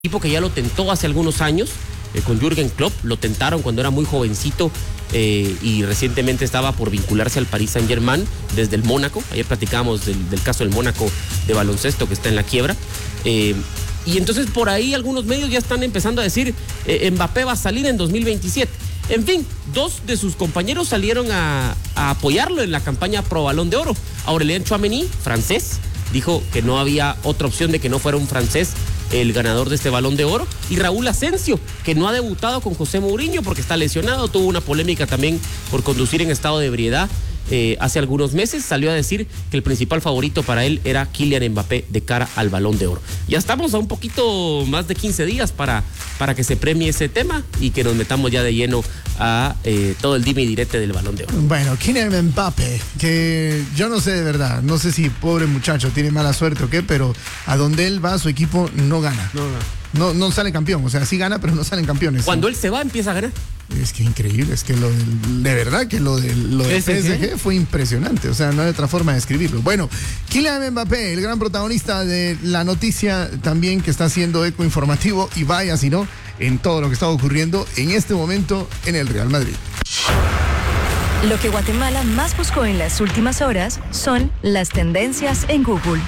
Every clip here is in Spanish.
equipo que ya lo tentó hace algunos años con Jürgen Klopp, lo tentaron cuando era muy jovencito y recientemente estaba por vincularse al Paris Saint-Germain desde el Mónaco. Ayer platicamos del caso del Mónaco de baloncesto que está en la quiebra. Y entonces por ahí algunos medios ya están empezando a decir Mbappé va a salir en 2027. En fin, dos de sus compañeros salieron a apoyarlo en la campaña pro Balón de Oro. Aurélien Tchouaméni, francés, dijo que no había otra opción de que no fuera un francés el ganador de este Balón de Oro, y Raúl Asensio, que no ha debutado con José Mourinho porque está lesionado, tuvo una polémica también por conducir en estado de ebriedad hace algunos meses, salió a decir que el principal favorito para él era Kylian Mbappé de cara al Balón de Oro. Ya estamos a un poquito más de 15 días para que se premie ese tema y que nos metamos ya de lleno a todo el dime y direte del Balón de Oro. Bueno, Kylian Mbappé, que yo no sé de verdad, no sé si pobre muchacho tiene mala suerte o qué, pero a donde él va su equipo no gana. No sale campeón, o sea, sí gana, pero no salen campeones. Cuando él se va, empieza a ganar. Es que increíble, es que de verdad que lo del PSG fue impresionante, o sea, no hay otra forma de escribirlo. Bueno, Kylian Mbappé, el gran protagonista de la noticia también que está haciendo eco informativo, y vaya si no, en todo lo que está ocurriendo en este momento en el Real Madrid. Lo que Guatemala más buscó en las últimas horas son las tendencias en Google.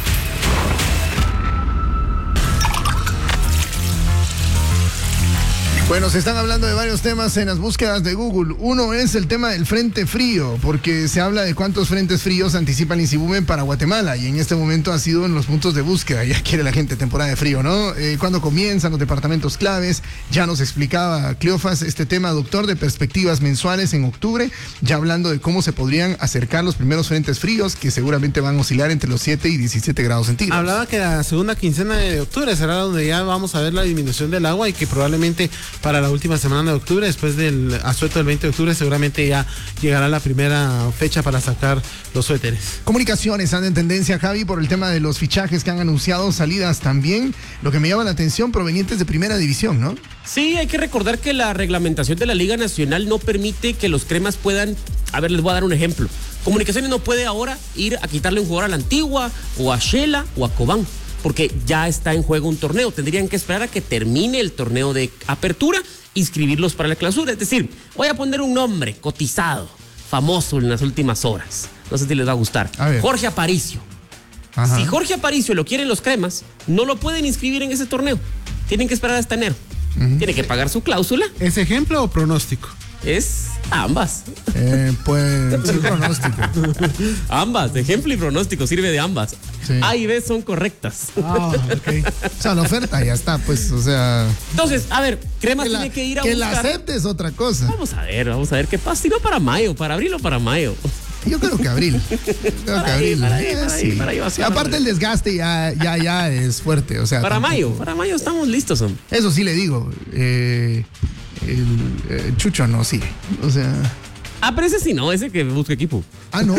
Bueno, se están hablando de varios temas en las búsquedas de Google. Uno es el tema del frente frío, porque se habla de cuántos frentes fríos anticipa el INSIBUME para Guatemala, y en este momento ha sido en los puntos de búsqueda. Ya quiere la gente temporada de frío, ¿no? ¿Cuándo comienzan los departamentos claves? Ya nos explicaba Cleofas este tema, doctor, de perspectivas mensuales en octubre, ya hablando de cómo se podrían acercar los primeros frentes fríos, que seguramente van a oscilar entre los 7 y 17 grados centígrados. Hablaba que la segunda quincena de octubre será donde ya vamos a ver la disminución del agua, y que probablemente para la última semana de octubre, después del asueto del 20 de octubre, seguramente ya llegará la primera fecha para sacar los suéteres. Comunicaciones anda en tendencia, Javi, por el tema de los fichajes que han anunciado, salidas también, lo que me llama la atención, provenientes de primera división, ¿no? Sí, hay que recordar que la reglamentación de la Liga Nacional no permite que los cremas puedan, les voy a dar un ejemplo. Comunicaciones no puede ahora ir a quitarle un jugador a la Antigua, o a Shela, o a Cobán, porque ya está en juego un torneo. Tendrían que esperar a que termine el torneo de apertura, inscribirlos para la clausura. Es decir, voy a poner un nombre cotizado, famoso en las últimas horas. No sé si les va a gustar. Jorge Aparicio. Ajá. Si Jorge Aparicio lo quieren los cremas, no lo pueden inscribir en ese torneo. Tienen que esperar hasta enero. Tiene que pagar su cláusula. ¿Es ejemplo o pronóstico? Es ambas. Pues sí, pronóstico. Ambas, ejemplo y pronóstico, sirve de ambas. Sí. A y B son correctas. Okay. O sea, la oferta ya está, pues, o sea. Entonces, Cremas tiene que ir a buscar. Que la acepte es otra cosa. Vamos a ver qué pasa. Si no para mayo, para abril o para mayo. Yo creo que abril. Aparte el desgaste ya es fuerte. O sea, para mayo estamos listos, hombre. Eso sí le digo. El Chucho no sigue. O sea. Pero ese sí no, ese que busca equipo. No.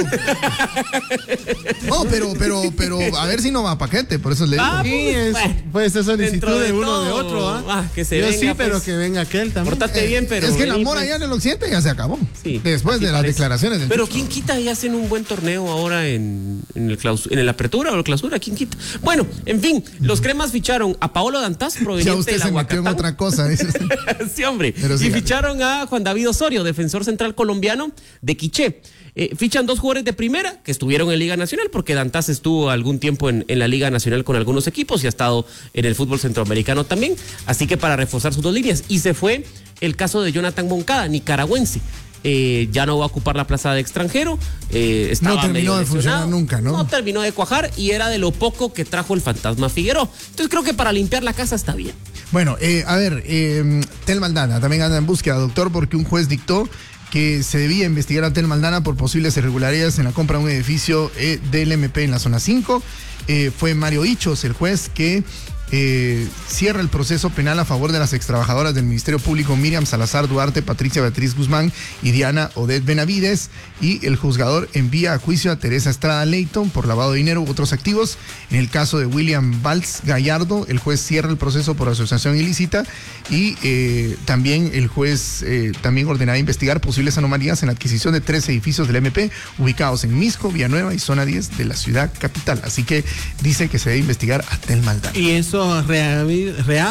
No, pero a ver si no va a paquete, por eso le digo. Puede ser solicitud de uno de otro, que se yo venga, sí, pero pues, que venga aquel también. Portate bien, pero. Es que el amor allá en el occidente ya se acabó. Sí, después de las declaraciones del Pero Chucho. ¿quién quita y hacen un buen torneo ahora en el apertura o la clausura? ¿Quién quita? Bueno, en fin, los cremas ficharon a Paolo Dantas, proveniente de la Huacatán. Ya usted se metió en otra cosa. Sí, hombre. Y ficharon a Juan David Osorio, defensor central colombiano de Quiché. Fichan dos jugadores de primera que estuvieron en Liga Nacional, porque Dantas estuvo algún tiempo en la Liga Nacional con algunos equipos y ha estado en el fútbol centroamericano también, así que para reforzar sus dos líneas. Y se fue el caso de Jonathan Moncada, nicaragüense. Ya no va a ocupar la plaza de extranjero. No terminó de funcionar nunca, ¿no? No terminó de cuajar, y era de lo poco que trajo el fantasma Figueroa. Entonces creo que para limpiar la casa está bien. Bueno, Tel Maldana también anda en búsqueda, doctor, porque un juez dictó que se debía investigar a Tel Maldana por posibles irregularidades en la compra de un edificio del MP en la zona 5. Fue Mario Hichos, el juez, que cierra el proceso penal a favor de las extrabajadoras del Ministerio Público Miriam Salazar Duarte, Patricia Beatriz Guzmán y Diana Odette Benavides, y el juzgador envía a juicio a Teresa Estrada Leighton por lavado de dinero u otros activos. En el caso de William Valls Gallardo, el juez cierra el proceso por asociación ilícita, y también el juez también ordenará investigar posibles anomalías en la adquisición de 3 edificios del MP ubicados en Misco, Villanueva y zona 10 de la ciudad capital. Así que dice que se debe investigar a Tel Maldana. Y eso quiso